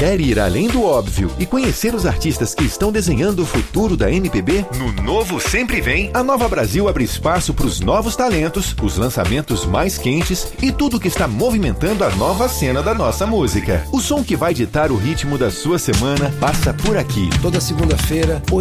Quer ir além do óbvio e conhecer os artistas que estão desenhando o futuro da MPB? No Novo Sempre Vem, a Nova Brasil abre espaço para os novos talentos, os lançamentos mais quentes e tudo que está movimentando a nova cena da nossa música. O som que vai ditar o ritmo da sua semana passa por aqui. Toda segunda-feira,